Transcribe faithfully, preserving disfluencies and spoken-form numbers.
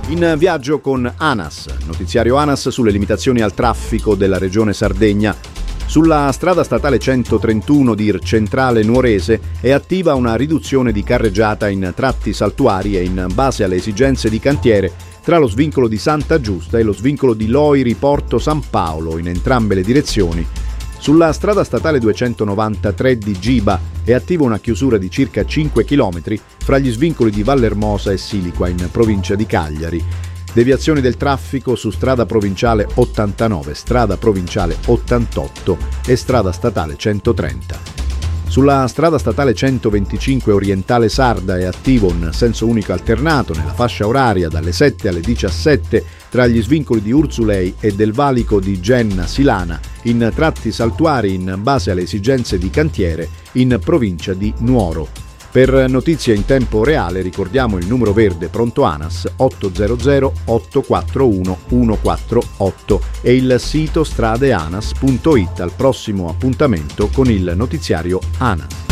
In viaggio con ANAS, notiziario ANAS sulle limitazioni al traffico della regione Sardegna. Sulla strada statale centotrentuno dir Centrale Nuorese è attiva una riduzione di carreggiata in tratti saltuari e in base alle esigenze di cantiere tra lo svincolo di Santa Giusta e lo svincolo di Loiri Porto San Paolo in entrambe le direzioni. Sulla strada statale duecentonovantatré di Giba è attiva una chiusura di circa cinque chilometri fra gli svincoli di Vallermosa e Siliqua in provincia di Cagliari. Deviazioni del traffico su strada provinciale ottantanove, strada provinciale ottantotto e strada statale centotrenta. Sulla strada statale centoventicinque Orientale Sarda è attivo un senso unico alternato nella fascia oraria dalle sette alle diciassette tra gli svincoli di Urzulei e del valico di Genna Silana in tratti saltuari in base alle esigenze di cantiere in provincia di Nuoro. Per notizie in tempo reale ricordiamo il numero verde pronto ANAS ottocento otto quattro uno uno quattro otto e il sito stradeanas punto it al prossimo appuntamento con il notiziario ANAS.